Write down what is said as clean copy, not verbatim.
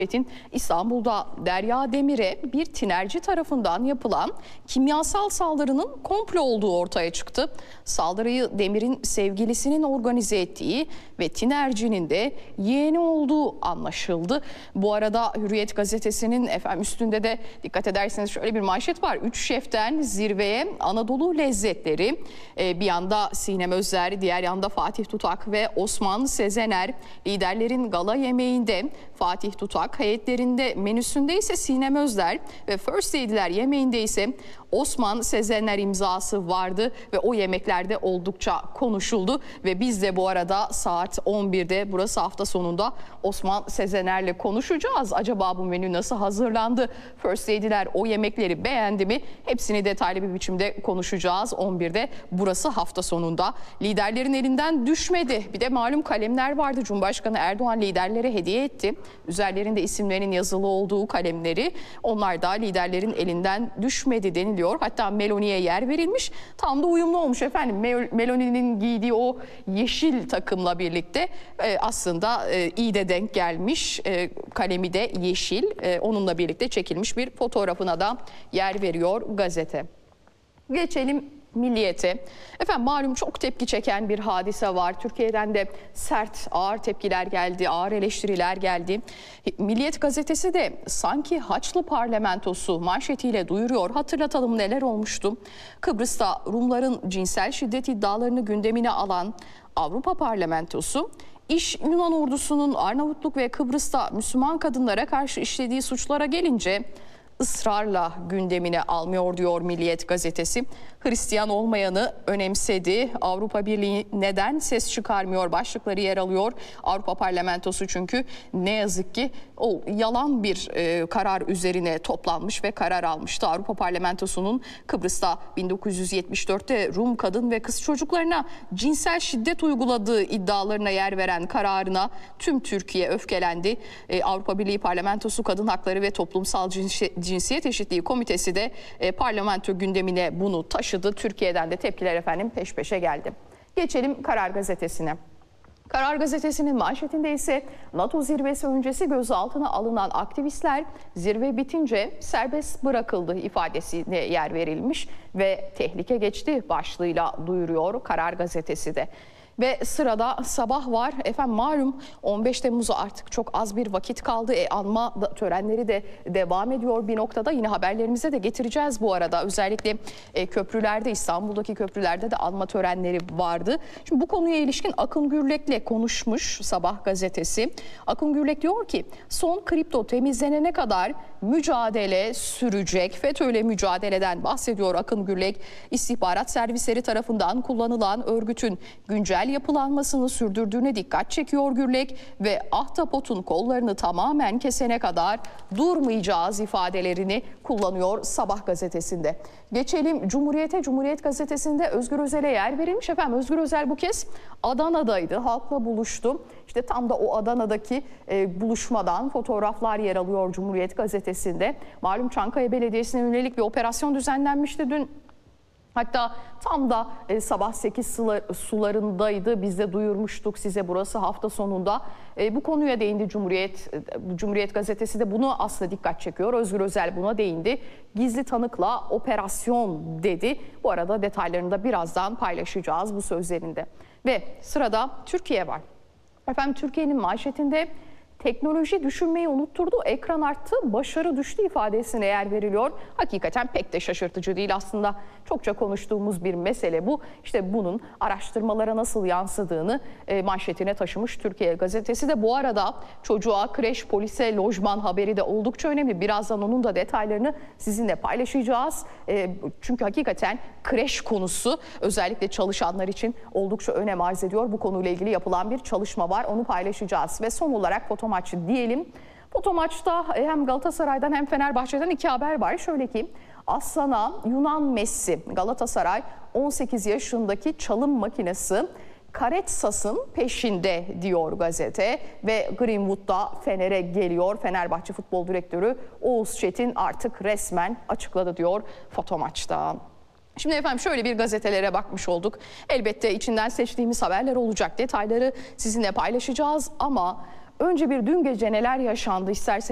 İstanbul'da Derya Demir'e bir tinerci tarafından yapılan kimyasal saldırının komplo olduğu ortaya çıktı. Saldırıyı Demir'in sevgilisinin organize ettiği ve tinercinin de yeğeni olduğu anlaşıldı. Bu arada Hürriyet gazetesinin üstünde de dikkat ederseniz şöyle bir manşet var. 3 şeften zirveye Anadolu lezzetleri. Bir yanda Sinem Özler, diğer yanda Fatih Tutak ve Osman Sezener. Liderlerin gala yemeğinde Fatih Tutak, heyetlerinde menüsünde ise Sinem Özler ve First Lady'ler yemeğinde ise Osman Sezener imzası vardı ve o yemeklerde oldukça konuşuldu ve biz de bu arada saat 11'de burası hafta sonunda Osman Sezener'le konuşacağız. Acaba bu menü nasıl hazırlandı? First Lady'ler o yemekleri beğendi mi? Hepsini detaylı bir biçimde konuşacağız 11'de burası hafta sonunda. Liderlerin elinden düşmedi. Bir de malum kalemler vardı. Cumhurbaşkanı Erdoğan liderlere hediye etti. Üzerlerinde isimlerinin yazılı olduğu kalemleri. Onlar da liderlerin elinden düşmedi deniliyor. Hatta Meloni'ye yer verilmiş. Tam da uyumlu olmuş efendim. Meloni'nin giydiği o yeşil takımla birlikte aslında iyi de denk gelmiş. Kalemi de yeşil. Onunla birlikte çekilmiş bir fotoğrafına da yer veriyor gazete. Geçelim Milliyet'e. Malum çok tepki çeken bir hadise var. Türkiye'den de sert, ağır tepkiler geldi, ağır eleştiriler geldi. Milliyet gazetesi de sanki Haçlı parlamentosu manşetiyle duyuruyor. Hatırlatalım neler olmuştu. Kıbrıs'ta Rumların cinsel şiddet iddialarını gündemine alan Avrupa Parlamentosu, İş Yunan ordusunun Arnavutluk ve Kıbrıs'ta Müslüman kadınlara karşı işlediği suçlara gelince ısrarla gündemine almıyor diyor Milliyet gazetesi. Hristiyan olmayanı önemsedi. Avrupa Birliği neden ses çıkarmıyor başlıkları yer alıyor. Avrupa Parlamentosu çünkü ne yazık ki o yalan bir karar üzerine toplanmış ve karar almıştı. Avrupa Parlamentosu'nun Kıbrıs'ta 1974'te Rum kadın ve kız çocuklarına cinsel şiddet uyguladığı iddialarına yer veren kararına tüm Türkiye öfkelendi. Avrupa Birliği Parlamentosu Kadın Hakları ve Toplumsal Cinsiyet Eşitliği Komitesi de parlamento gündemine bunu taşıdı. Türkiye'den de tepkiler peş peşe geldi. Geçelim Karar Gazetesi'ne. Karar Gazetesi'nin manşetinde ise NATO zirvesi öncesi gözaltına alınan aktivistler zirve bitince serbest bırakıldı ifadesine yer verilmiş ve tehlike geçti başlığıyla duyuruyor Karar Gazetesi de. Ve sırada sabah var. Malum 15 Temmuz'a artık çok az bir vakit kaldı. Anma törenleri de devam ediyor bir noktada. Yine haberlerimize de getireceğiz bu arada. Özellikle köprülerde, İstanbul'daki köprülerde de anma törenleri vardı. Şimdi bu konuya ilişkin Akın Gürlek'le konuşmuş Sabah gazetesi. Akın Gürlek diyor ki son kripto temizlenene kadar mücadele sürecek. FETÖ'yle mücadeleden bahsediyor Akın Gürlek. İstihbarat servisleri tarafından kullanılan örgütün güncel yapılanmasını sürdürdüğüne dikkat çekiyor Gürlek ve ahtapotun kollarını tamamen kesene kadar durmayacağız ifadelerini kullanıyor Sabah gazetesinde. Geçelim Cumhuriyet'e. Cumhuriyet gazetesinde Özgür Özel'e yer verilmiş. Özgür Özel bu kez Adana'daydı. Halkla buluştu. İşte tam da o Adana'daki buluşmadan fotoğraflar yer alıyor Cumhuriyet gazetesinde. Malum Çankaya Belediyesi'ne yönelik bir operasyon düzenlenmişti dün. Hatta tam da sabah 8 sularındaydı. Biz de duyurmuştuk size burası hafta sonunda. Bu konuya değindi Cumhuriyet gazetesi de bunu aslında dikkat çekiyor. Özgür Özel buna değindi. Gizli tanıkla operasyon dedi. Bu arada detaylarını da birazdan paylaşacağız bu sözlerinde. Ve sırada Türkiye var. Türkiye'nin manşetinde teknoloji düşünmeyi unutturdu, ekran arttı, başarı düştü ifadesine yer veriliyor. Hakikaten pek de şaşırtıcı değil aslında. Çokça konuştuğumuz bir mesele bu. İşte bunun araştırmalara nasıl yansıdığını manşetine taşımış Türkiye gazetesi de. Bu arada çocuğa kreş, polise lojman haberi de oldukça önemli. Birazdan onun da detaylarını sizinle paylaşacağız. Çünkü hakikaten kreş konusu özellikle çalışanlar için oldukça önem arz ediyor. Bu konuyla ilgili yapılan bir çalışma var. Onu paylaşacağız. Ve son olarak Fotomaç diyelim. Fotomaç'ta hem Galatasaray'dan hem Fenerbahçe'den iki haber var. Şöyle ki Aslan'a Yunan Messi, Galatasaray 18 yaşındaki çalım makinesi Karetsas'ın peşinde diyor gazete ve Greenwood'da Fener'e geliyor. Fenerbahçe Futbol Direktörü Oğuz Çetin artık resmen açıkladı diyor Fotomaç'ta. Şimdi şöyle bir gazetelere bakmış olduk. Elbette içinden seçtiğimiz haberler olacak. Detayları sizinle paylaşacağız ama önce bir dün gece neler yaşandı isterseniz